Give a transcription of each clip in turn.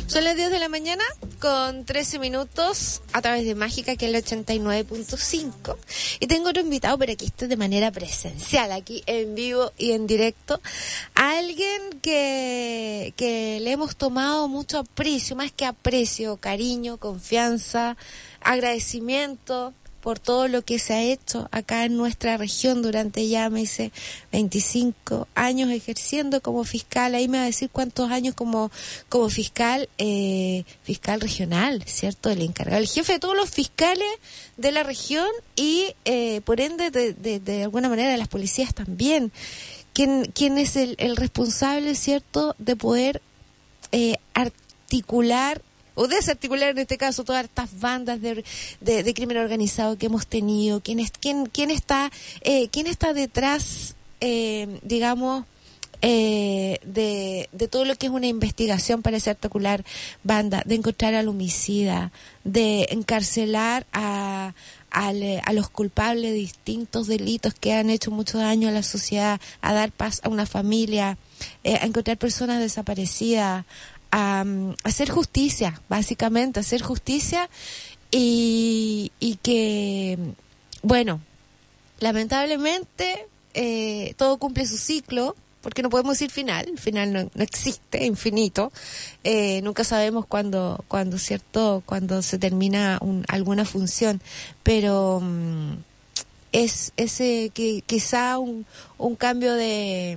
Son las 10 de la mañana con 13 minutos a través de Mágica, que es el 89.5. Y tengo otro invitado, pero aquí está de manera presencial, aquí en vivo y en directo. A alguien que le hemos tomado mucho aprecio, más que aprecio, cariño, confianza, agradecimiento por todo lo que se ha hecho acá en nuestra región durante ya, me dice, 25 años ejerciendo como fiscal. Ahí me va a decir cuántos años como fiscal, fiscal regional, ¿cierto? El encargado, el jefe de todos los fiscales de la región y, por ende, de alguna manera, de las policías también. ¿Quién es el responsable, ¿cierto?, de poder articular o desarticular en este caso todas estas bandas de crimen organizado que hemos tenido? ¿Quién está detrás, digamos, de todo lo que es una investigación para desarticular bandas, de encontrar al homicida, de encarcelar a los culpables de distintos delitos que han hecho mucho daño a la sociedad, a dar paz a una familia, a encontrar personas desaparecidas, a hacer justicia, básicamente, hacer justicia y que, bueno, lamentablemente todo cumple su ciclo, porque no podemos decir final, el final no existe, infinito, nunca sabemos cuándo cierto, cuando se termina alguna función, pero es ese que quizá un cambio de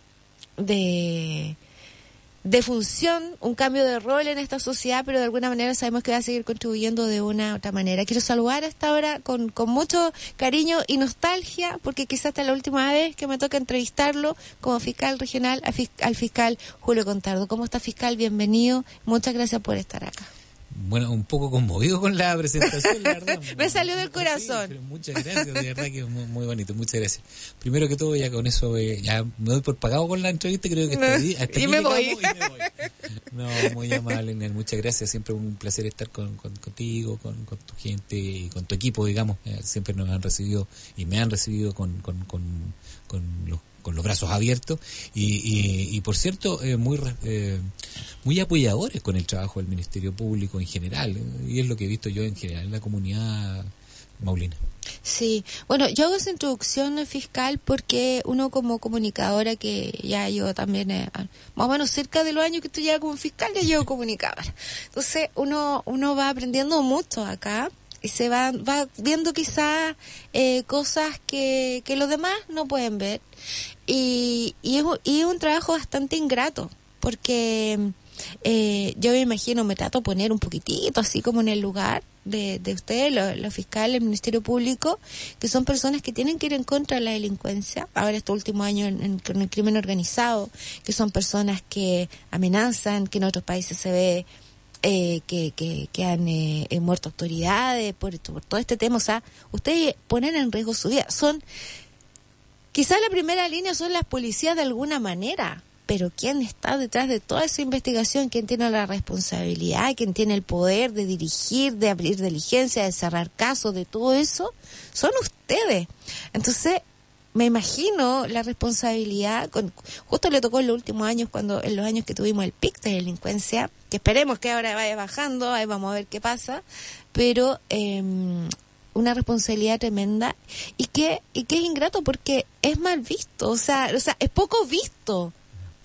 función, un cambio de rol en esta sociedad, pero de alguna manera sabemos que va a seguir contribuyendo de una u otra manera. Quiero saludar a esta hora con mucho cariño y nostalgia, porque quizás esta es la última vez que me toca entrevistarlo como fiscal regional al fiscal Julio Contardo. ¿Cómo está, fiscal? Bienvenido. Muchas gracias por estar acá. Bueno, un poco conmovido con la presentación, la verdad. Me salió del corazón. Sí, muchas gracias, de verdad que es muy bonito, muchas gracias. Primero que todo, ya con eso, ya me doy por pagado con la entrevista, creo que hasta aquí me voy. No, muy amable, Nel, muchas gracias, siempre un placer estar contigo, con tu gente y con tu equipo, digamos. Siempre nos han recibido y me han recibido con los brazos abiertos y por cierto, muy apoyadores con el trabajo del Ministerio Público en general, y es lo que he visto yo en general en la comunidad maulina. Sí, bueno, yo hago esa introducción fiscal porque uno como comunicadora, que ya yo también, más o menos cerca de los años que estoy ya como fiscal, ya llevo comunicadora. Entonces uno va aprendiendo mucho acá y se va viendo quizás cosas que los demás no pueden ver. Y es un trabajo bastante ingrato, porque yo me imagino, me trato de poner un poquitito así como en el lugar de ustedes, los fiscales, el Ministerio Público, que son personas que tienen que ir en contra de la delincuencia, ahora estos últimos años en el crimen organizado, que son personas que amenazan, que en otros países se ve que han muerto autoridades por todo este tema. O sea, ustedes ponen en riesgo su vida. Quizás la primera línea son las policías de alguna manera, pero ¿quién está detrás de toda esa investigación? ¿Quién tiene la responsabilidad? ¿Quién tiene el poder de dirigir, de abrir diligencia, de cerrar casos, de todo eso? Son ustedes. Entonces, me imagino la responsabilidad, justo le tocó en los últimos años, en los años que tuvimos el pic de delincuencia, que esperemos que ahora vaya bajando, ahí vamos a ver qué pasa, pero una responsabilidad tremenda y que es ingrato porque es mal visto, o sea, es poco visto,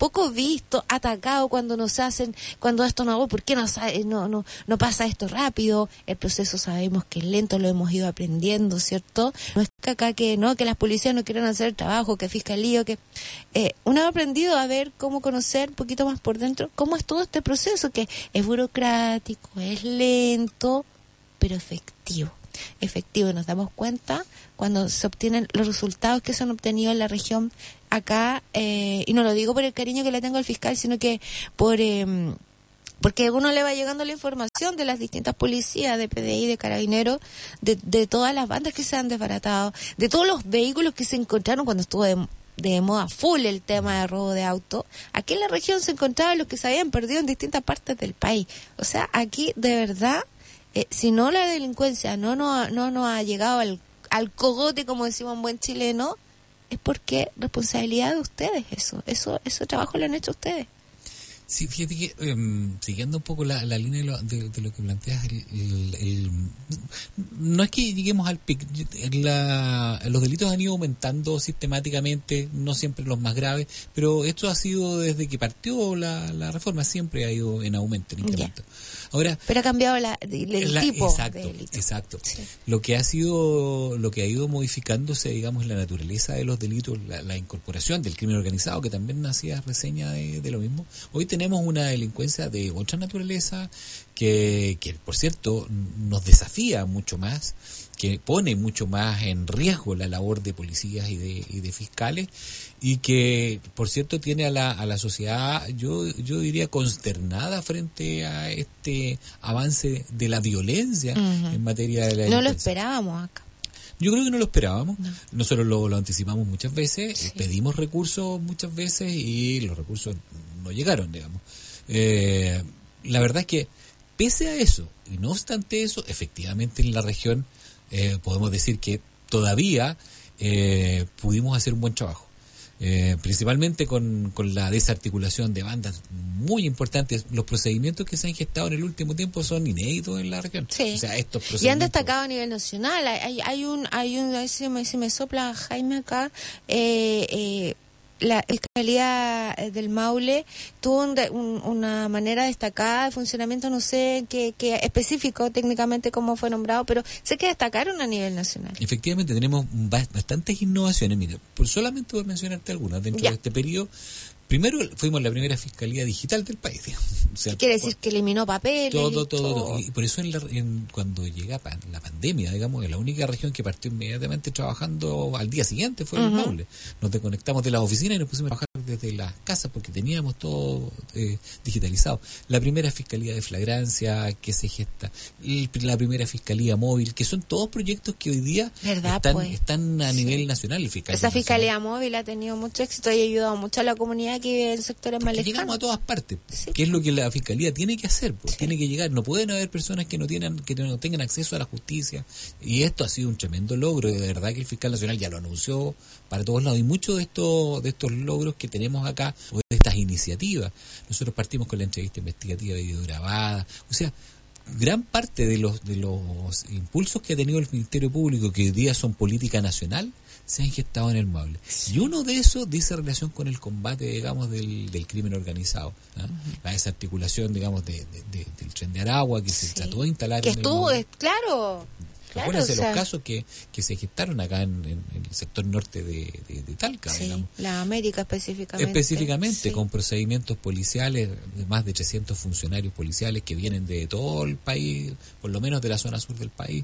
atacado cuando nos hacen, cuando esto no, ¿por qué no pasa esto rápido? El proceso sabemos que es lento, lo hemos ido aprendiendo, ¿cierto? No es acá que las policías no quieren hacer el trabajo, que fiscalía, que uno ha aprendido a ver cómo conocer un poquito más por dentro cómo es todo este proceso, que es burocrático, es lento, pero efectivo, nos damos cuenta cuando se obtienen los resultados que se han obtenido en la región acá, y no lo digo por el cariño que le tengo al fiscal, sino que porque a uno le va llegando la información de las distintas policías, de PDI, de carabineros, de todas las bandas que se han desbaratado, de todos los vehículos que se encontraron cuando estuvo de moda full el tema de robo de auto. Aquí en la región se encontraban los que se habían perdido en distintas partes del país. O sea, aquí de verdad, si no la delincuencia no nos ha llegado al cogote, como decimos en buen chileno, es porque responsabilidad de ustedes, ese trabajo lo han hecho ustedes. Sí, fíjate que siguiendo un poco la línea de lo que planteas, no es que lleguemos al pic, los delitos han ido aumentando sistemáticamente, no siempre los más graves, pero esto ha sido desde que partió la reforma, siempre ha ido en aumento, en incremento. Ahora, pero ha cambiado el tipo exacto, de delito. Exacto. Sí. Lo que ha ido modificándose, digamos, la naturaleza de los delitos, la incorporación del crimen organizado, que también hacía reseña de lo mismo. Hoy tenemos una delincuencia de otra naturaleza que por cierto nos desafía mucho más, que pone mucho más en riesgo la labor de policías y de fiscales, y que por cierto tiene a la sociedad, yo diría, consternada frente a este avance de la violencia en materia de la delincuencia. No lo esperábamos acá. Yo creo que no lo esperábamos. No. Nosotros lo anticipamos muchas veces, Sí. pedimos recursos muchas veces y los recursos no llegaron, digamos. La verdad es que pese a eso, y no obstante eso, efectivamente en la región podemos decir que todavía pudimos hacer un buen trabajo. Principalmente con la desarticulación de bandas muy importantes. Los procedimientos que se han gestado en el último tiempo son inéditos en la región. Sí. O sea, estos Y han procedimientos... destacado a nivel nacional. Hay un, a ver si me sopla Jaime acá. La Fiscalía del Maule tuvo una manera destacada de funcionamiento, no sé qué específico técnicamente cómo fue nombrado, pero sé que destacaron a nivel nacional. Efectivamente, tenemos bastantes innovaciones. Mira, solamente por mencionarte algunas, dentro de este periodo, primero fuimos la primera fiscalía digital del país. O sea, Quiere decir que eliminó papeles. Todo. Y por eso cuando llega la pandemia, digamos, es la única región que partió inmediatamente trabajando al día siguiente fue el Maule. Nos desconectamos de las oficinas y nos pusimos a trabajar desde las casas porque teníamos todo digitalizado. La primera fiscalía de flagrancia que se gesta, la primera fiscalía móvil, que son todos proyectos que hoy día están a nivel nacional. Esa fiscalía móvil ha tenido mucho éxito y ha ayudado mucho a la comunidad que vive en sectores más lejanos. Llegamos a todas partes, Sí. que es lo que la fiscalía tiene que hacer, pues, tiene que llegar. No pueden haber personas que no tengan acceso a la justicia, y esto ha sido un tremendo logro. De verdad que el fiscal nacional ya lo anunció para todos lados, y muchos de estos logros que tenemos acá, o de estas iniciativas, nosotros partimos con la entrevista investigativa videograbada, o sea, gran parte de los impulsos que ha tenido el Ministerio Público, que hoy día son política nacional, se han gestado en el Maule. Y uno de esos dice relación con el combate, digamos, del crimen organizado. La desarticulación, digamos, del Tren de Aragua, que se trató de instalar que en estuvo, el Maule. claro. Acuérdense los casos que se gestaron acá en el sector norte de Talca, Sí, digamos. la América específicamente. Sí. Con procedimientos policiales, de más de 300 funcionarios policiales que vienen de todo el país, por lo menos de la zona sur del país,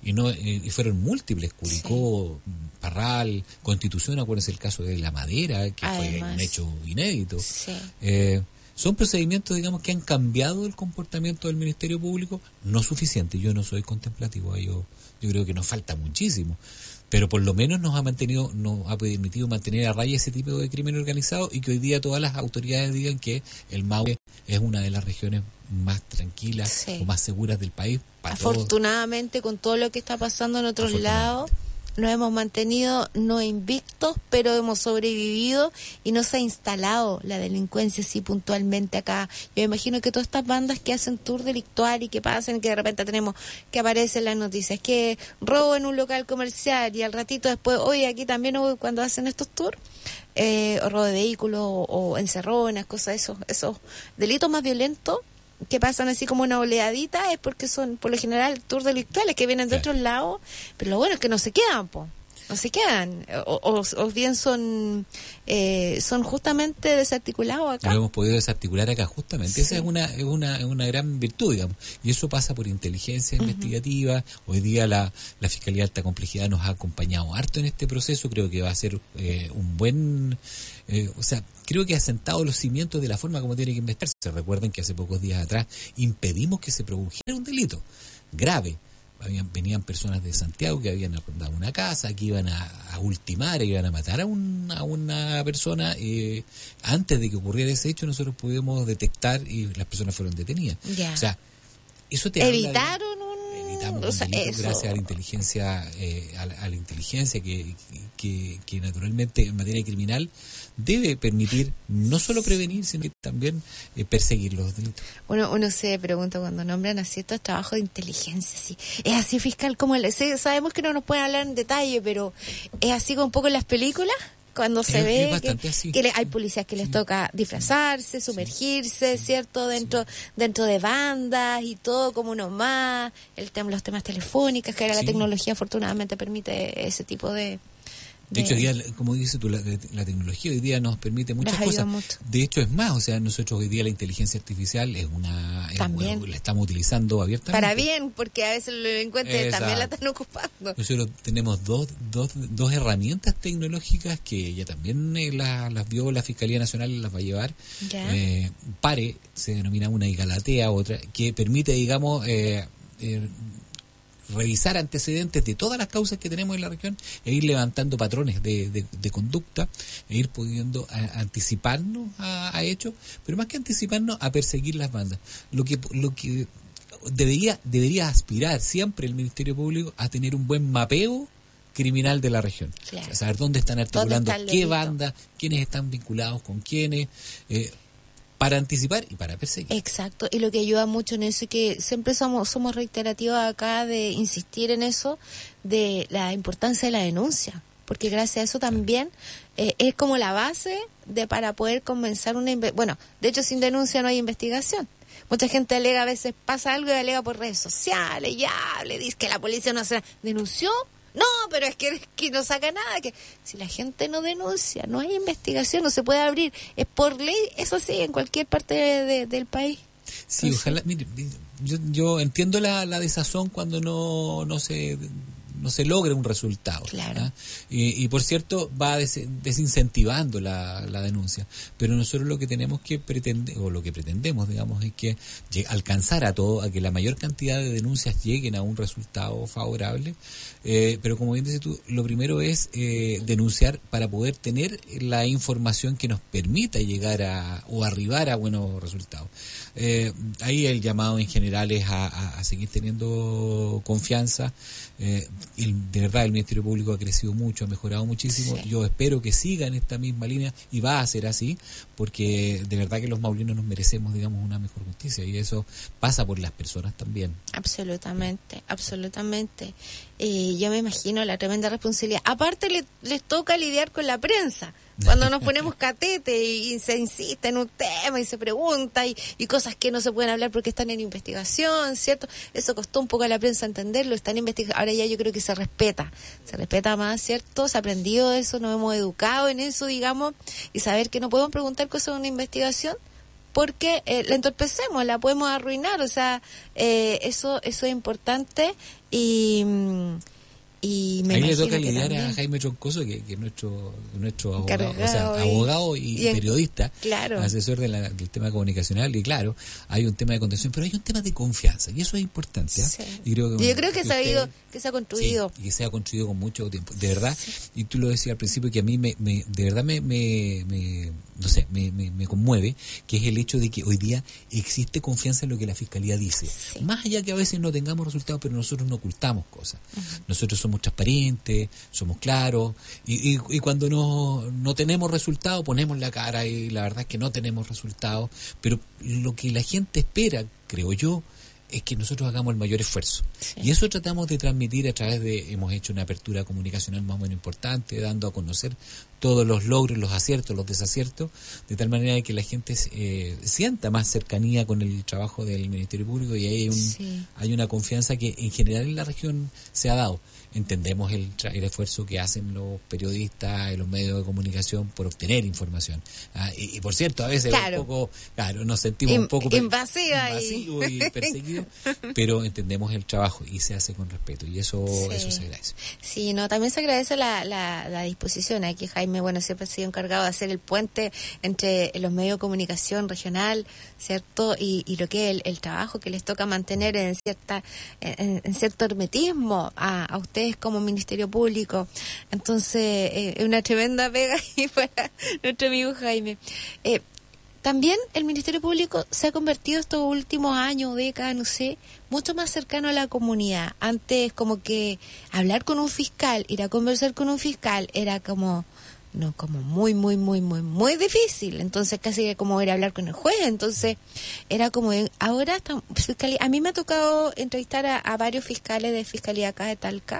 y fueron múltiples: Curicó, Parral, Constitución. Acuérdense el caso de La Madera, que fue un hecho inédito. Sí. Son procedimientos, digamos, que han cambiado el comportamiento del Ministerio Público, no suficiente. Yo no soy contemplativo, yo creo que nos falta muchísimo, pero por lo menos nos ha permitido mantener a raya ese tipo de crimen organizado, y que hoy día todas las autoridades digan que el Maule es una de las regiones más tranquilas o más seguras del país. Afortunadamente, con todo lo que está pasando en otros lados, nos hemos mantenido no invictos, pero hemos sobrevivido y no se ha instalado la delincuencia así puntualmente acá. Yo imagino que todas estas bandas que hacen tour delictual y que pasan, que de repente tenemos que aparecen las noticias, que robo en un local comercial y al ratito después, oye, aquí también cuando hacen estos tours, o robo de vehículos o encerronas, cosas, esos delitos más violentos que pasan así como una oleadita, es porque son por lo general tours delictuales que vienen de otros lados, pero lo bueno es que no se quedan, no se quedan, o bien son justamente desarticulados acá. Lo hemos podido desarticular acá justamente. Esa es una gran virtud, digamos, y eso pasa por inteligencia investigativa. Hoy día la Fiscalía de Alta Complejidad nos ha acompañado harto en este proceso. Creo que va a ser un buen... creo que ha sentado los cimientos de la forma como tiene que investigarse. Recuerden que hace pocos días atrás impedimos que se produjera un delito grave. Venían personas de Santiago que habían arrendado una casa, que iban a ultimar, iban a matar a una persona. Antes de que ocurriera ese hecho, nosotros pudimos detectar y las personas fueron detenidas. Ya. O sea, eso te evitaron evitamos o sea, un delito eso. gracias a la inteligencia, a la inteligencia que naturalmente en materia criminal debe permitir no solo prevenir, sino que también perseguir los delitos. Uno se pregunta cuando nombran así estos trabajos de inteligencia, sí. Es así, fiscal, como sabemos que no nos pueden hablar en detalle, pero es así como un poco en las películas, cuando se ve que hay policías que les toca disfrazarse, sumergirse, ¿cierto? Dentro de bandas y todo como uno más, los temas telefónicos, que ahora la tecnología afortunadamente permite ese tipo de... De hecho, hoy día, como dices tú, la tecnología hoy día nos permite muchas cosas. Mucho. De hecho, es más, o sea, nosotros hoy día la inteligencia artificial la estamos utilizando abiertamente. Para bien, porque a veces los delincuentes también la están ocupando. Nosotros tenemos dos herramientas tecnológicas que ya también las vio la Fiscalía Nacional, las va a llevar. PARE, se denomina una, y Galatea, otra, que permite, digamos, revisar antecedentes de todas las causas que tenemos en la región e ir levantando patrones de conducta e ir pudiendo anticiparnos a hechos, pero más que anticiparnos, a perseguir las bandas. Lo que debería aspirar siempre el Ministerio Público a tener un buen mapeo criminal de la región. Claro. O sea, saber dónde están articulando, qué bandas, quiénes están vinculados con quiénes, para anticipar y para perseguir. Exacto, y lo que ayuda mucho en eso es que siempre somos reiterativos acá de insistir en eso, de la importancia de la denuncia, porque gracias a eso también es como la base para poder comenzar bueno, de hecho sin denuncia no hay investigación. Mucha gente alega, a veces pasa algo y alega por redes sociales, le dice que la policía no se denunció. No, pero es que no saca nada, que si la gente no denuncia, no hay investigación, no se puede abrir, es por ley, eso sí, en cualquier parte del país. Sí, entonces, ojalá, mire, yo entiendo la desazón cuando no se logra un resultado. Claro. ¿Ah? Y por cierto, va desincentivando la denuncia. Pero nosotros lo que tenemos que pretender, o lo que pretendemos, digamos, es que alcanzar a que la mayor cantidad de denuncias lleguen a un resultado favorable. Pero como bien dices tú, lo primero es denunciar para poder tener la información que nos permita llegar o arribar a buenos resultados. Ahí el llamado en general es a seguir teniendo confianza. De verdad el Ministerio Público ha crecido mucho, ha mejorado muchísimo. Sí. Yo espero que siga en esta misma línea y va a ser así, porque de verdad que los maulinos nos merecemos, digamos, una mejor justicia, y eso pasa por las personas también. Absolutamente. Yo me imagino la tremenda responsabilidad. Aparte les toca lidiar con la prensa. Cuando nos ponemos catete y se insiste en un tema y se pregunta y cosas que no se pueden hablar porque están en investigación, ¿cierto? Eso costó un poco a la prensa entenderlo, están investigando. Ahora ya yo creo que se respeta más, ¿cierto? Se ha aprendido eso, nos hemos educado en eso, digamos, y saber que no podemos preguntar cosas en una investigación porque la entorpecemos, la podemos arruinar, o sea, eso es importante y me ahí imagino le toca que lidiar también a Jaime Troncoso, que es nuestro abogado, Cargado, abogado y periodista, claro, asesor del tema comunicacional, y claro, hay un tema de contención, pero hay un tema de confianza, y eso es importante. Sí. Y creo que, yo creo que se ha construido. Sí, y que se ha construido con mucho tiempo, de verdad. Sí. Y tú lo decías al principio, que a mí de verdad me conmueve, que es el hecho de que hoy día existe confianza en lo que la Fiscalía dice. Sí. Más allá que a veces no tengamos resultados, pero nosotros no ocultamos cosas. Uh-huh. Nosotros somos transparentes, somos claros, y cuando no tenemos resultados, ponemos la cara, y la verdad es que no tenemos resultados, pero lo que la gente espera, creo yo, es que nosotros hagamos el mayor esfuerzo. Sí. Y eso tratamos de transmitir a través hemos hecho una apertura comunicacional más o menos importante, dando a conocer todos los logros, los aciertos, los desaciertos, de tal manera que la gente sienta más cercanía con el trabajo del Ministerio Público, y ahí hay una confianza que en general en la región se ha dado. Entendemos el esfuerzo que hacen los periodistas y los medios de comunicación por obtener información. Y por cierto, a veces un poco, nos sentimos un poco invasivos y perseguidos, pero entendemos el trabajo y se hace con respeto, y eso se agradece. Sí, también se agradece la disposición. Aquí Jaime, siempre ha sido encargado de hacer el puente entre los medios de comunicación regional, ¿cierto? Y lo que es el trabajo que les toca mantener en cierto hermetismo a ustedes como Ministerio Público. Entonces, es una tremenda pega y para nuestro amigo Jaime. también el Ministerio Público se ha convertido estos últimos años, décadas, no sé, mucho más cercano a la comunidad. Antes como que hablar con un fiscal, ir a conversar con un fiscal, era como muy difícil. Entonces casi que como ir a hablar con el juez. Entonces era como, ahora fiscalía. A mí me ha tocado entrevistar a varios fiscales de fiscalía acá de Talca.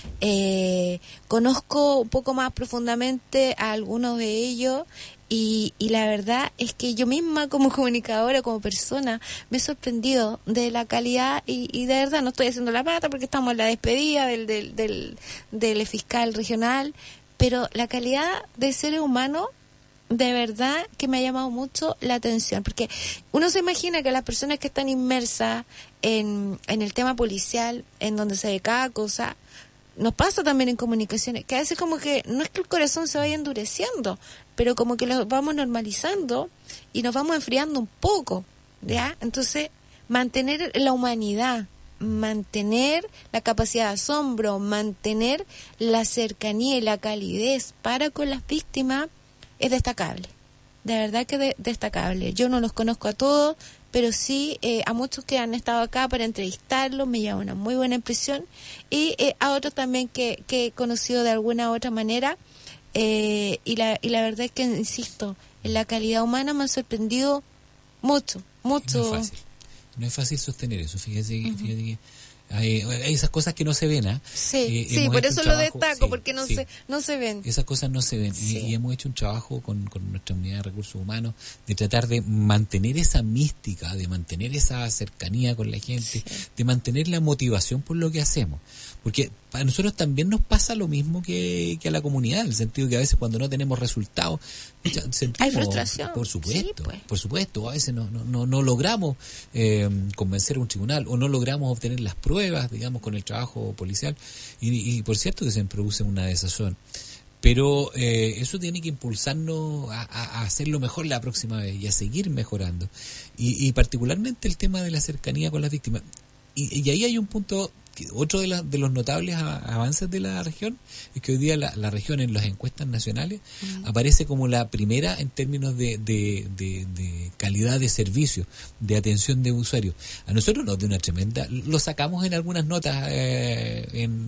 Conozco un poco más profundamente a algunos de ellos. Y la verdad es que yo misma como comunicadora, como persona, me he sorprendido de la calidad y de verdad no estoy haciendo la pata porque estamos en la despedida del fiscal regional, pero la calidad de seres humanos de verdad que me ha llamado mucho la atención, porque uno se imagina que las personas que están inmersas en el tema policial, en donde se ve cada cosa, nos pasa también en comunicaciones, que a veces como que no es que el corazón se vaya endureciendo, pero como que lo vamos normalizando y nos vamos enfriando un poco, ¿ya? Entonces, mantener la humanidad, mantener la capacidad de asombro, mantener la cercanía y la calidez para con las víctimas es destacable. De verdad que destacable. Yo no los conozco a todos, pero sí a muchos que han estado acá para entrevistarlos me lleva una muy buena impresión, y a otros también que he conocido de alguna u otra manera, y la verdad es que, insisto, en la calidad humana me ha sorprendido mucho. No es fácil sostener eso, fíjate que hay esas cosas que no se ven, ¿ah? Sí, por eso lo destaco, porque no se ven. Esas cosas no se ven. Sí. Y hemos hecho un trabajo con nuestra unidad de recursos humanos de tratar de mantener esa mística, de mantener esa cercanía con la gente, de mantener la motivación por lo que hacemos. Porque a nosotros también nos pasa lo mismo que a la comunidad, en el sentido que a veces cuando no tenemos resultados sentimos, hay frustración. Por supuesto, a veces no logramos convencer a un tribunal, o no logramos obtener las pruebas, digamos, con el trabajo policial, y por cierto que se produce una desazón. Pero eso tiene que impulsarnos a hacerlo mejor la próxima vez y a seguir mejorando. Y particularmente el tema de la cercanía con las víctimas. Y ahí hay un punto, otro de los notables avances de la región, es que hoy día la región en las encuestas nacionales aparece como la primera en términos de calidad de servicio, de atención de usuarios. A nosotros nos dio una tremenda, lo sacamos en algunas notas en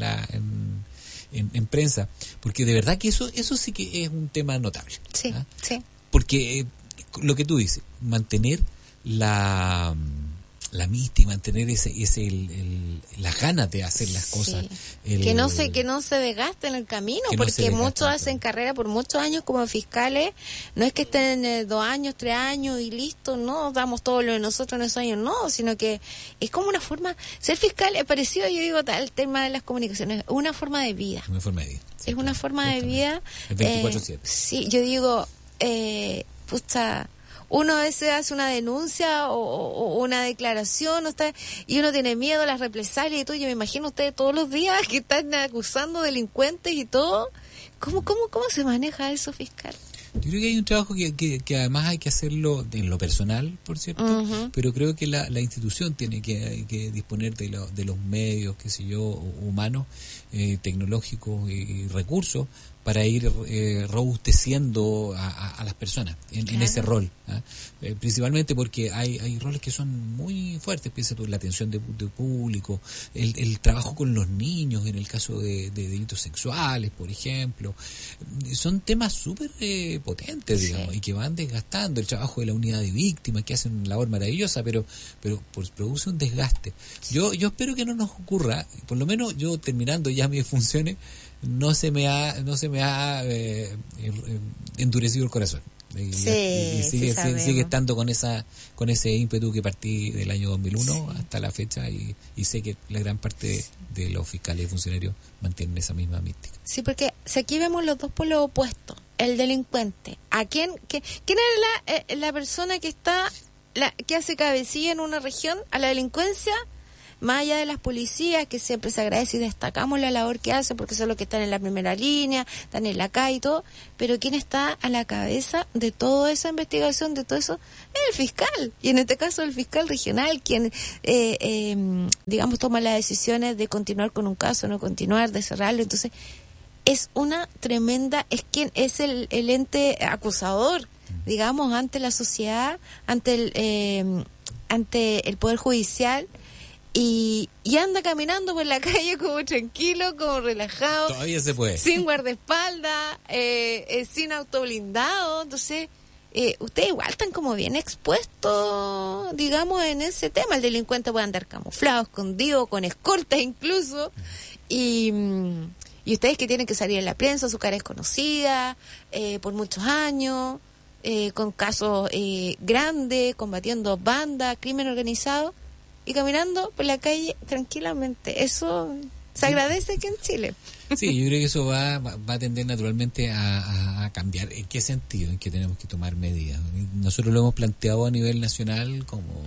prensa, porque de verdad que eso sí que es un tema notable. Sí. Porque lo que tú dices, mantener la mística, mantener las ganas de hacer las cosas. Que no se desgaste en el camino, porque muchos hacen carrera por muchos años como fiscales. No es que estén 2 años, 3 años y listo, no damos todo lo de nosotros en esos años, no, sino que es como una forma, ser fiscal es parecido, yo digo, al tema de las comunicaciones, una forma de vida. Una forma de vida. Sí, es una forma de vida. El 24/7. Sí, yo digo, uno a veces hace una denuncia o una declaración, y uno tiene miedo a las represalias y todo. Yo me imagino ustedes todos los días que están acusando delincuentes y todo. ¿Cómo se maneja eso, fiscal? Yo creo que hay un trabajo que además hay que hacerlo en lo personal, por cierto, pero creo que la institución tiene que disponer de los medios, qué sé yo, humanos, tecnológicos y recursos para ir robusteciendo a las personas en ese rol, ¿ah? Principalmente porque hay roles que son muy fuertes, piensa tú, la atención de público, el trabajo con los niños en el caso de delitos sexuales, por ejemplo. Son temas súper potentes, digamos, y que van desgastando. El trabajo de la unidad de víctimas, que hacen una labor maravillosa, pero produce un desgaste. Yo espero que no nos ocurra, por lo menos yo terminando ya mis funciones, no se me ha endurecido el corazón. Y sigue estando con ese ímpetu que partí del año 2001 hasta la fecha, y sé que la gran parte de los fiscales y funcionarios mantienen esa misma mística. Sí, porque si aquí vemos los dos polos opuestos, el delincuente, ¿quién es la persona que que hace cabecilla en una región a la delincuencia? Más allá de las policías, que siempre se agradece y destacamos la labor que hacen, porque son los que están en la primera línea, están en la calle y todo, pero ¿quién está a la cabeza de toda esa investigación, de todo eso? Es el fiscal, y en este caso el fiscal regional, quien, digamos, toma las decisiones de continuar con un caso, no continuar, de cerrarlo. Entonces, es una tremenda, es quien es el ente acusador digamos, ante la sociedad, ante el Poder Judicial, y anda caminando por la calle como tranquilo, como relajado. Todavía se puede. Sin guardaespaldas, sin autoblindado. Entonces, ustedes igual están como bien expuestos, digamos, en ese tema. El delincuente puede andar camuflado, escondido, con escoltas incluso. Y ustedes que tienen que salir en la prensa, su cara es conocida por muchos años, con casos grandes, combatiendo bandas, crimen organizado, y caminando por la calle tranquilamente. Eso se agradece aquí en Chile. Sí, yo creo que eso va a tender naturalmente a cambiar. ¿En qué sentido? En que tenemos que tomar medidas. Nosotros lo hemos planteado a nivel nacional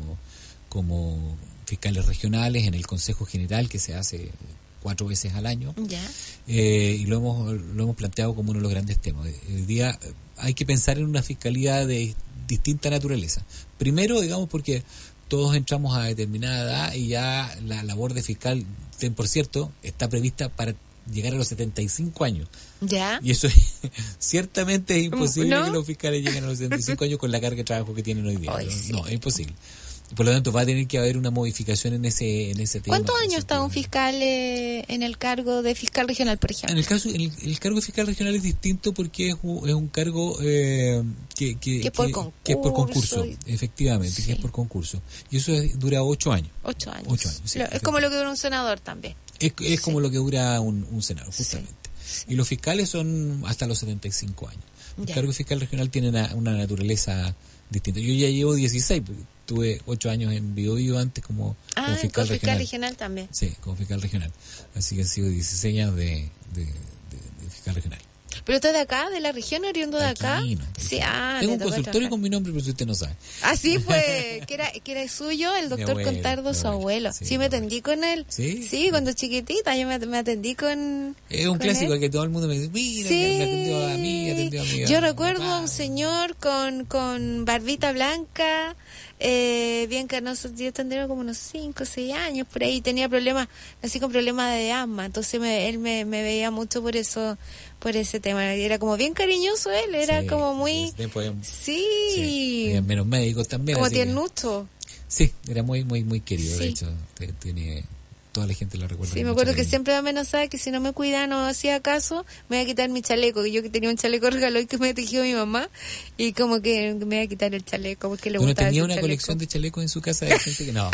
como fiscales regionales en el Consejo General, que se hace 4 veces al año. Ya. Y lo hemos planteado como uno de los grandes temas. Hoy día hay que pensar en una fiscalía de distinta naturaleza. Primero, digamos, porque todos entramos a determinada edad y ya la labor de fiscal, por cierto, está prevista para llegar a los 75 años. Ya. Y eso ciertamente es imposible, ¿no? Que los fiscales lleguen a los 75 años con la carga de trabajo que tienen hoy día. Ay, sí. No, es imposible. Por lo tanto, va a tener que haber una modificación en ese tema. ¿Cuántos años está un fiscal en el cargo de fiscal regional, por ejemplo? En el caso, el cargo de fiscal regional es distinto porque es un cargo que es por concurso, efectivamente, sí. que es por concurso. Y eso dura 8 años. 8 años. 8 años, sí, es como lo que dura un senador también. Es sí. como lo que dura un senador, justamente. Sí. Y los fiscales son hasta los 75 años. El cargo de fiscal regional tiene una naturaleza distinta. Yo ya llevo 16, tuve 8 años en Biobío antes como fiscal regional también. Sí, como fiscal regional. Así que han sido 16 años de fiscal regional. ¿Pero usted de acá, de la región, oriundo de acá? No, sí, tengo un consultorio con mi nombre, pero si usted no sabe. Ah, sí, pues, que era suyo, el doctor Contardo, su abuelo. Sí, me atendí con él. Sí, cuando chiquitita, yo me atendí con... Es un clásico él. Que todo el mundo me dice, mira, sí. me atendió a mí, atendió a mí. Yo recuerdo a un señor con barbita blanca, bien canoso, yo tendría como unos 5 o 6 años por ahí, tenía problemas, así con problemas de asma, entonces él me veía mucho por ese tema, era como bien cariñoso él, era como muy... Sí. Menos médicos también. Como tiernucho. Sí, era muy muy muy querido, sí. De hecho, tiene... Toda la gente lo recuerda. Sí, me acuerdo que siempre me amenazaba que si no me cuidaba, no hacía caso, me iba a quitar mi chaleco, que yo que tenía un chaleco regaló y que me tejió mi mamá, y como que me iba a quitar el chaleco porque le gustaba. ¿Tenía una colección de chalecos en su casa de gente que no?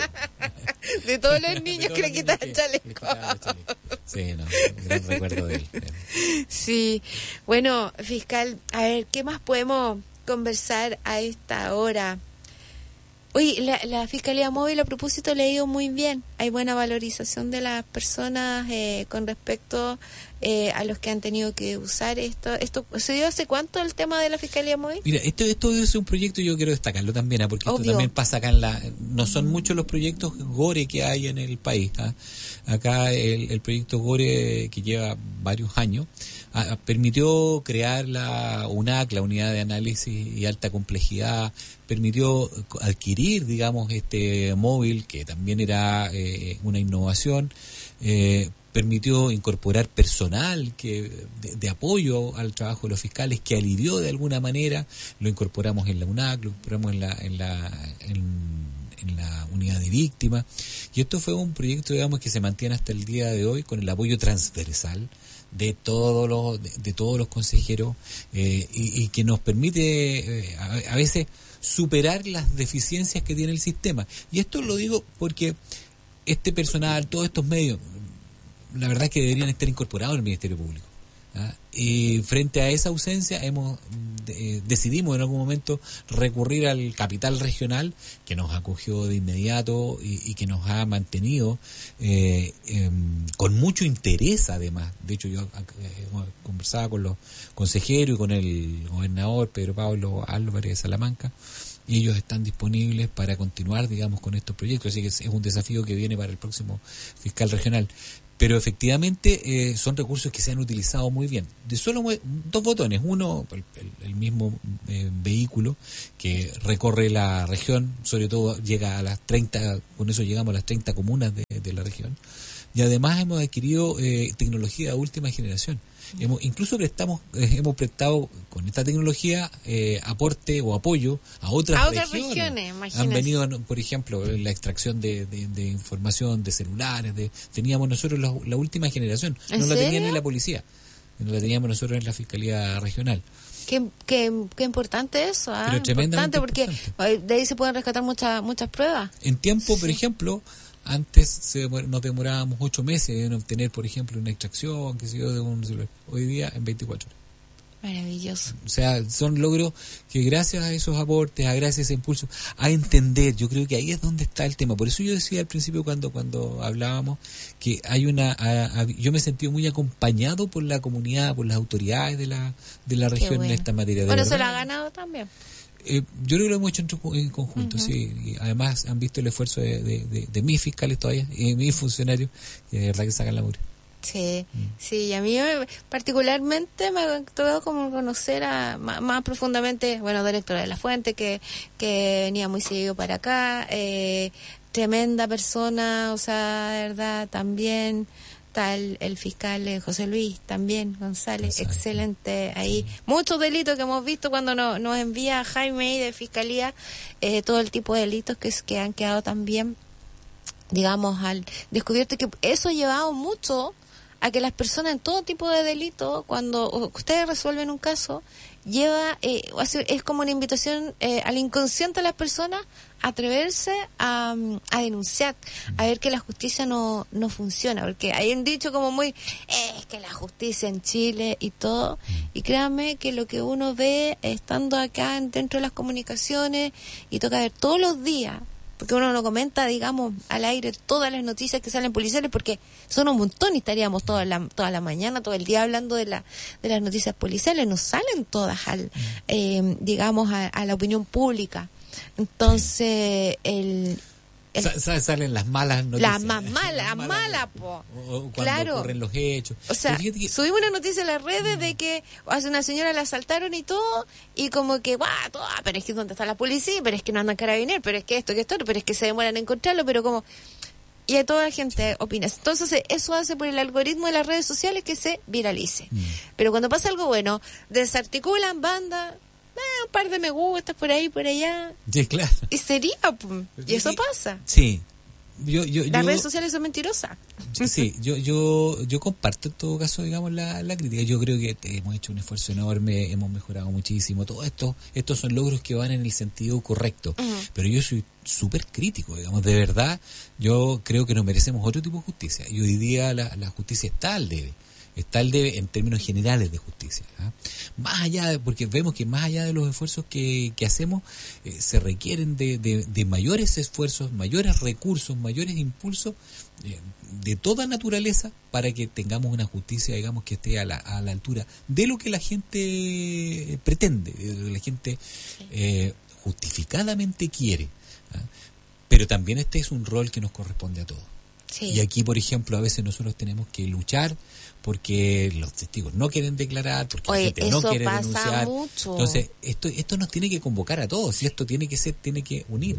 De todos los niños que le quitaban el chaleco. Sí, no, gran recuerdo de él. Sí, bueno, fiscal, a ver, ¿qué más podemos conversar a esta hora? Oye, la Fiscalía Móvil, a propósito, le ha ido muy bien. Hay buena valorización de las personas con respecto a los que han tenido que usar esto. ¿Se dio hace cuánto el tema de la Fiscalía Móvil? Mira, esto es un proyecto, yo quiero destacarlo también, porque obvio. Esto también pasa acá no son muchos los proyectos GORE que hay en el país. Acá el proyecto GORE, que lleva varios años, permitió crear la UNAC, la Unidad de Análisis y Alta Complejidad, permitió adquirir, digamos, este móvil, que también era una innovación, permitió incorporar personal de apoyo al trabajo de los fiscales, que alivió de alguna manera. Lo incorporamos en la UNAC, lo incorporamos en la unidad de víctimas, y esto fue un proyecto, digamos, que se mantiene hasta el día de hoy con el apoyo transversal de todos los consejeros, y que nos permite a veces superar las deficiencias que tiene el sistema. Y esto lo digo porque este personal, todos estos medios, la verdad es que deberían estar incorporados al Ministerio Público. Y frente a esa ausencia decidimos en algún momento recurrir al capital regional, que nos acogió de inmediato y que nos ha mantenido con mucho interés. Además, de hecho, yo conversaba con los consejeros y con el gobernador Pedro Pablo Álvarez de Salamanca, y ellos están disponibles para continuar, digamos, con estos proyectos. Así que es un desafío que viene para el próximo fiscal regional. Pero efectivamente son recursos que se han utilizado muy bien. De solo 2 botones. Uno, el mismo vehículo que recorre la región, sobre todo llega a las 30, con eso llegamos a las 30 comunas de la región. y además hemos adquirido tecnología de última generación. Incluso hemos prestado con esta tecnología aporte o apoyo a otras regiones. Han venido, por ejemplo, la extracción de información de celulares. Teníamos nosotros la última generación. No la tenía ni la policía. No la teníamos nosotros en la Fiscalía Regional. Qué importante eso, Pero importante porque de ahí se pueden rescatar muchas pruebas. En tiempo, por ejemplo, antes nos demorábamos 8 meses en obtener, por ejemplo, una extracción, qué sé yo, de un celular. Hoy día en 24 horas. Maravilloso. O sea, son logros que gracias a esos aportes, gracias a ese impulso, a entender, yo creo que ahí es donde está el tema. Por eso yo decía al principio cuando hablábamos que hay yo me he sentido muy acompañado por la comunidad, por las autoridades de la región en esta materia. Bueno, se lo ha ganado también. Yo creo que lo hemos hecho en conjunto, sí. Y además han visto el esfuerzo de mis fiscales todavía, y mis funcionarios, y de verdad que sacan la mugre. Sí, sí, y a mí particularmente me ha tocado como conocer más profundamente, bueno, directora de la Fuente, que venía muy seguido para acá, tremenda persona, o sea, de verdad, también tal el fiscal José Luis, también González, exacto. Excelente ahí. Sí. Muchos delitos que hemos visto cuando nos envía Jaime ahí de Fiscalía, todo el tipo de delitos que han quedado también, digamos, al descubierto, que eso ha llevado mucho a que las personas en todo tipo de delitos, cuando ustedes resuelven un caso, es como una invitación al inconsciente de las personas a atreverse a denunciar, a ver que la justicia no funciona, porque hay un dicho como muy, es que la justicia en Chile y todo, y créanme que lo que uno ve estando acá dentro de las comunicaciones y toca ver todos los días, porque uno no comenta, digamos, al aire todas las noticias que salen policiales, porque son un montón y estaríamos toda la mañana, todo el día hablando de las noticias policiales, no salen todas digamos, a la opinión pública. Entonces, salen las malas noticias. Las más malas, po. O cuando claro. ocurren los hechos. O sea, subimos una noticia en las redes de que a una señora la asaltaron y todo, y como que, pero es que ¿dónde está la policía? Pero es que no andan carabineros, pero es que esto, pero es que se demoran en encontrarlo, pero como... Y a toda la gente opina. Entonces, eso hace por el algoritmo de las redes sociales que se viralice. Pero cuando pasa algo bueno, desarticulan bandas, un par de me gustas por ahí, por allá. Sí, claro. Y sería, y eso pasa. Sí. Las redes sociales son mentirosas. Sí, yo comparto en todo caso, digamos, la crítica. Yo creo que hemos hecho un esfuerzo enorme, hemos mejorado muchísimo. Todo estos son logros que van en el sentido correcto. Pero yo soy súper crítico, digamos, de verdad. Yo creo que nos merecemos otro tipo de justicia. Y hoy día la justicia está al debe en términos generales de justicia, ¿eh? Más allá porque vemos que más allá de los esfuerzos que hacemos, se requieren de mayores esfuerzos, mayores recursos, mayores impulsos de toda naturaleza para que tengamos una justicia, digamos, que esté a la altura de lo que la gente pretende, de lo que la gente justificadamente quiere, ¿eh? Pero también este es un rol que nos corresponde a todos. Sí. Y aquí, por ejemplo, a veces nosotros tenemos que luchar porque los testigos no quieren declarar, porque la gente no quiere denunciar. Mucho. Entonces, esto nos tiene que convocar a todos, y esto tiene que unir.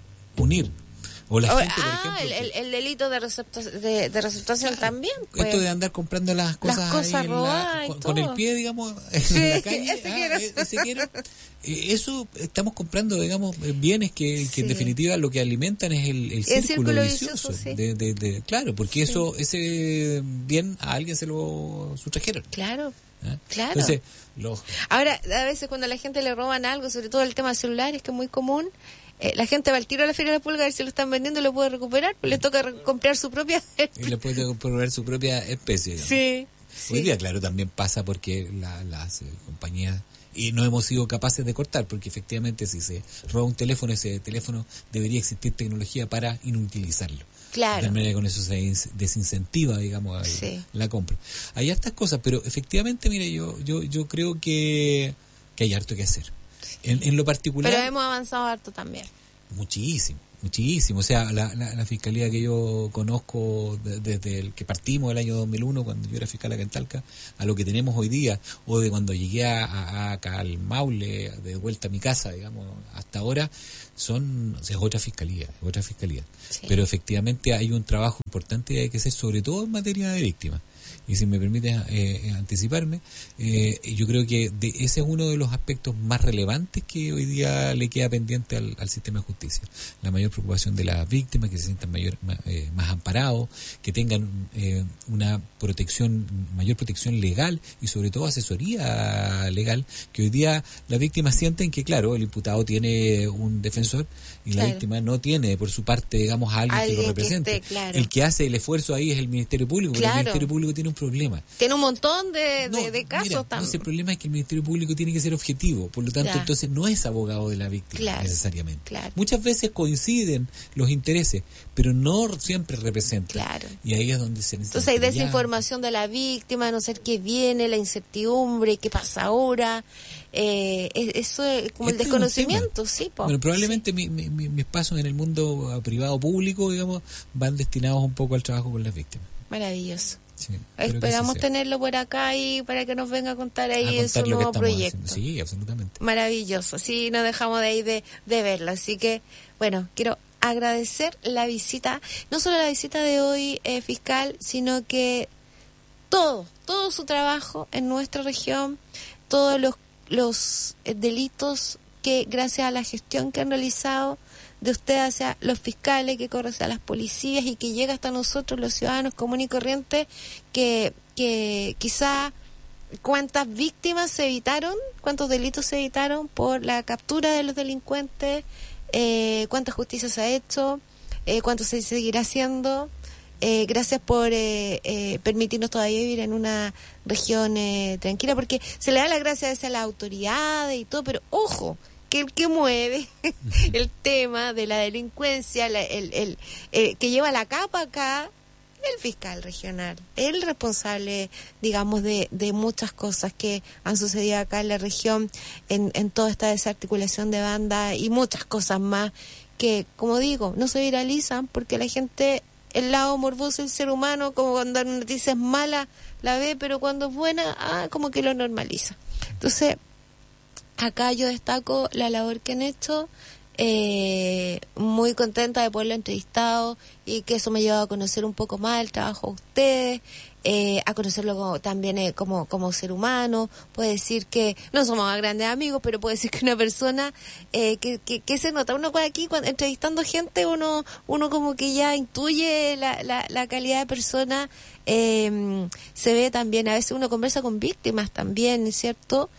O la gente, por ejemplo, el delito de receptación también. Pues. Esto de andar comprando las cosas robadas con el pie, digamos, en la calle. Ese quiero. Eso estamos comprando, digamos, bienes que en definitiva lo que alimentan es el círculo vicioso. Sí. Claro, porque ese bien a alguien se lo sustrajeron. Claro. Claro. Entonces, ahora, a veces cuando a la gente le roban algo, sobre todo el tema de celulares, que es muy común, la gente va al tiro a la Feria de la Pulga a ver si lo están vendiendo y lo puede recuperar, pues le toca comprar su propia... Y le puede comprar su propia especie. Digamos. Sí. Hoy día, claro, también pasa porque las compañías... Y no hemos sido capaces de cortar, porque efectivamente si se roba un teléfono, ese teléfono debería existir tecnología para inutilizarlo. Claro. De manera que con eso se desincentiva, digamos, la compra. Hay hartas cosas, pero efectivamente, mire, yo creo que hay harto que hacer. En lo particular... Pero hemos avanzado harto también. Muchísimo. Muchísimo, o sea, la fiscalía que yo conozco desde el que partimos el año 2001, cuando yo era fiscal acá en Talca, a lo que tenemos hoy día, o de cuando llegué acá al Maule, de vuelta a mi casa, digamos, hasta ahora, es otra fiscalía. Sí. Pero efectivamente hay un trabajo importante y hay que hacer, sobre todo en materia de víctimas. Y si me permite anticiparme, yo creo que ese es uno de los aspectos más relevantes que hoy día le queda pendiente al sistema de justicia. La mayor preocupación de las víctimas, que se sientan más amparados, que tengan una mayor protección legal y sobre todo asesoría legal, que hoy día las víctimas sienten que, claro, el imputado tiene un defensor y la víctima no tiene por su parte, digamos, a alguien que lo represente. Claro. El que hace el esfuerzo ahí es el Ministerio Público, porque el Ministerio Público tiene un problema. Tiene un montón de casos también. El problema es que el Ministerio Público tiene que ser objetivo, por lo tanto, entonces no es abogado de la víctima necesariamente. Claro. Muchas veces coinciden los intereses, pero no siempre representan. Claro. Y ahí es donde se necesita. Entonces hay desinformación de la víctima, no sé qué viene, la incertidumbre, qué pasa ahora. Eso es como el desconocimiento, sí. Bueno, probablemente mis pasos en el mundo privado-público, digamos, van destinados un poco al trabajo con las víctimas. Maravilloso. Sí, esperamos tenerlo por acá y para que nos venga a contar ahí su nuevo proyecto. Sí, absolutamente. Maravilloso, sí, no dejamos de ahí de verlo. Así que, bueno, quiero agradecer la visita, no solo la visita de hoy, fiscal, sino que todo su trabajo en nuestra región, todos los delitos que gracias a la gestión que han realizado de usted hacia los fiscales, que corre hacia las policías y que llega hasta nosotros los ciudadanos comunes y corrientes, que quizá cuántas víctimas se evitaron, cuántos delitos se evitaron por la captura de los delincuentes, cuánta justicia se ha hecho, cuánto se seguirá haciendo. Gracias por permitirnos todavía vivir en una región tranquila, porque se le da la gracia a veces a las autoridades y todo, pero ojo, que el que mueve el tema de la delincuencia, el que lleva la capa acá, el fiscal regional, el responsable, digamos, de muchas cosas que han sucedido acá en la región, en toda esta desarticulación de banda y muchas cosas más que, como digo, no se viralizan porque la gente, el lado morboso del ser humano, como cuando una noticia es mala, la ve, pero cuando es buena, como que lo normaliza. Entonces, acá yo destaco la labor que han hecho, muy contenta de poderlo entrevistado y que eso me ha llevado a conocer un poco más el trabajo de ustedes, a conocerlo también como ser humano. Puedo decir que no somos grandes amigos, pero puedo decir que una persona que se nota, uno aquí entrevistando gente, uno como que ya intuye la calidad de persona, se ve también, a veces uno conversa con víctimas también, ¿cierto?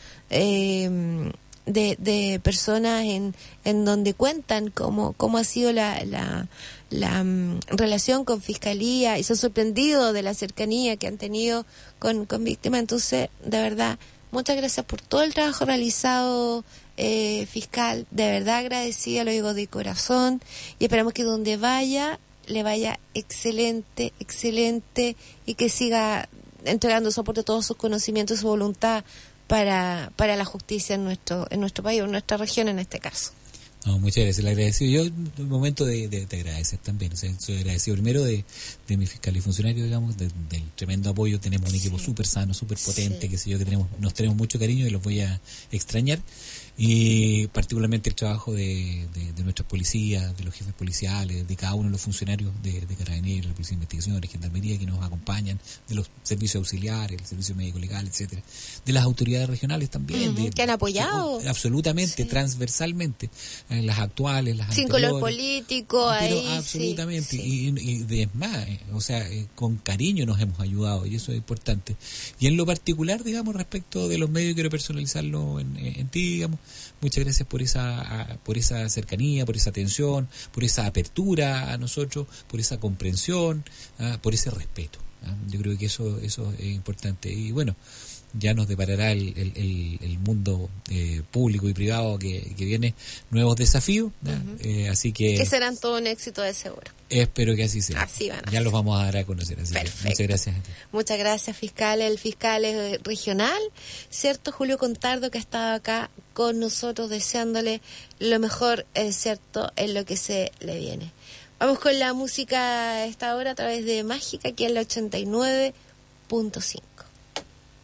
De personas en donde cuentan cómo ha sido la relación con fiscalía y se han sorprendido de la cercanía que han tenido con víctimas. Entonces, de verdad, muchas gracias por todo el trabajo realizado, fiscal. De verdad agradecida, lo digo de corazón, y esperamos que donde vaya le vaya excelente y que siga entregando soporte, todos sus conocimientos y su voluntad para la justicia en nuestro país, en nuestra región en este caso. No, muchas gracias, le agradecido. Yo, un momento de agradecer también, o sea, soy agradecido primero de mi fiscal y funcionario, digamos, del tremendo apoyo. Tenemos un equipo súper sano, súper potente, qué sé yo, que nos tenemos mucho cariño y los voy a extrañar. Y particularmente el trabajo de nuestras policías, de los jefes policiales, de cada uno de los funcionarios de Carabineros, la Policía de Investigación, de Gendarmería que nos acompañan, de los servicios auxiliares, el servicio médico-legal, etcétera, de las autoridades regionales también. Que han apoyado. Absolutamente, transversalmente, las actuales, las sin anteriores. Color político, pero ahí. absolutamente, y es más, o sea, con cariño nos hemos ayudado y eso es importante. Y en lo particular, digamos, respecto de los medios, quiero personalizarlo en ti, digamos. Muchas gracias por esa cercanía, por esa atención, por esa apertura a nosotros, por esa comprensión, por ese respeto. Yo creo que eso es importante. Y bueno, ya nos deparará el mundo público y privado que viene, nuevos desafíos, así que serán todo un éxito de seguro. Espero que así sea. Así van a ya ser. los vamos a dar a conocer. Así que muchas gracias a ti. Muchas gracias, fiscal. El fiscal regional, ¿cierto? Julio Contardo, que ha estado acá con nosotros deseándole lo mejor, ¿cierto?, en lo que se le viene. Vamos con la música a esta hora a través de Mágica, aquí en la 89.5.